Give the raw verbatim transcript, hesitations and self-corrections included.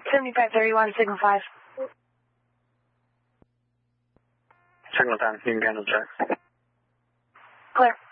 seventy-five thirty-one, signal five. Signal time, you can handle check. Clear.